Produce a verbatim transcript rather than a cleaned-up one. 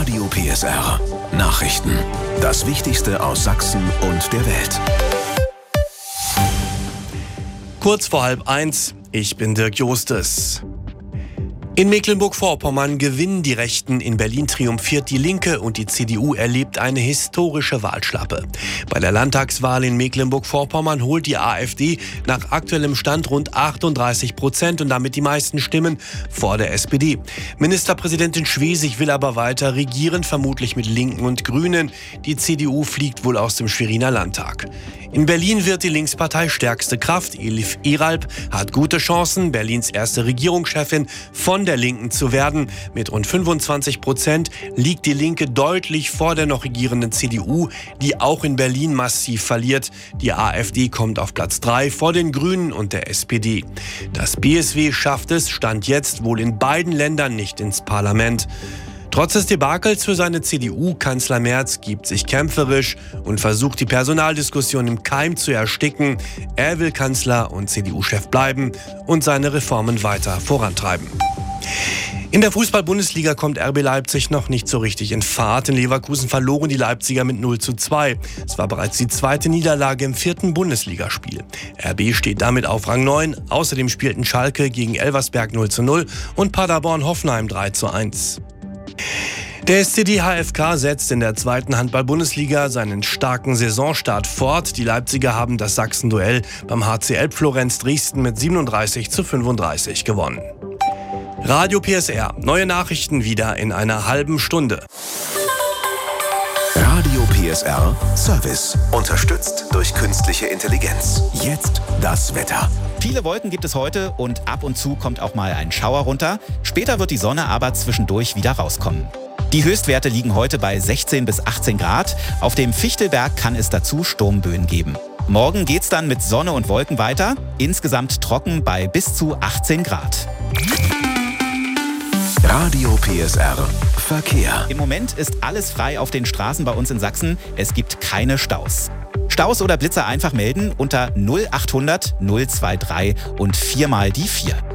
Radio P S R. Nachrichten. Das Wichtigste aus Sachsen und der Welt. Kurz vor halb eins, ich bin Dirk Jostes. In Mecklenburg-Vorpommern gewinnen die Rechten, in Berlin triumphiert die Linke und die C D U erlebt eine historische Wahlschlappe. Bei der Landtagswahl in Mecklenburg-Vorpommern holt die AfD nach aktuellem Stand rund achtunddreißig Prozent und damit die meisten Stimmen vor der S P D. Ministerpräsidentin Schwesig will aber weiter regieren, vermutlich mit Linken und Grünen. Die C D U fliegt wohl aus dem Schweriner Landtag. In Berlin wird die Linkspartei stärkste Kraft. Elif Eralp hat gute Chancen, Berlins erste Regierungschefin von der Linken zu werden. Mit rund fünfundzwanzig Prozent liegt die Linke deutlich vor der noch regierenden C D U, die auch in Berlin massiv verliert. Die AfD kommt auf Platz drei vor den Grünen und der S P D. Das B S W schafft es, Stand jetzt, wohl in beiden Ländern nicht ins Parlament. Trotz des Debakels für seine C D U, Kanzler Merz gibt sich kämpferisch und versucht, die Personaldiskussion im Keim zu ersticken. Er will Kanzler und C D U-Chef bleiben und seine Reformen weiter vorantreiben. In der Fußball-Bundesliga kommt R B Leipzig noch nicht so richtig in Fahrt. In Leverkusen verloren die Leipziger mit null zu zwei. Es war bereits die zweite Niederlage im vierten Bundesligaspiel. R B steht damit auf Rang neun. Außerdem spielten Schalke gegen Elversberg null zu null und Paderborn-Hoffenheim drei zu eins. Der S C D H F K setzt in der zweiten Handball-Bundesliga seinen starken Saisonstart fort. Die Leipziger haben das Sachsen-Duell beim H C Elbflorenz Dresden mit siebenunddreißig zu fünfunddreißig gewonnen. Radio P S R. Neue Nachrichten wieder in einer halben Stunde. Radio P S R Service. Unterstützt durch künstliche Intelligenz. Jetzt das Wetter. Viele Wolken gibt es heute und ab und zu kommt auch mal ein Schauer runter. Später wird die Sonne aber zwischendurch wieder rauskommen. Die Höchstwerte liegen heute bei sechzehn bis achtzehn Grad. Auf dem Fichtelberg kann es dazu Sturmböen geben. Morgen geht's dann mit Sonne und Wolken weiter. Insgesamt trocken bei bis zu achtzehn Grad. Radio P S R Verkehr. Im Moment ist alles frei auf den Straßen bei uns in Sachsen. Es gibt keine Staus. Staus oder Blitzer einfach melden unter null achthundert null drei drei und viermal die vier.